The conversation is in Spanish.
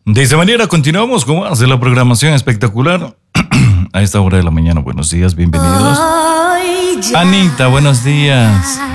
De esa manera continuamos con más de la programación espectacular. A esta hora de la mañana, buenos días, bienvenidos. Anita, buenos días.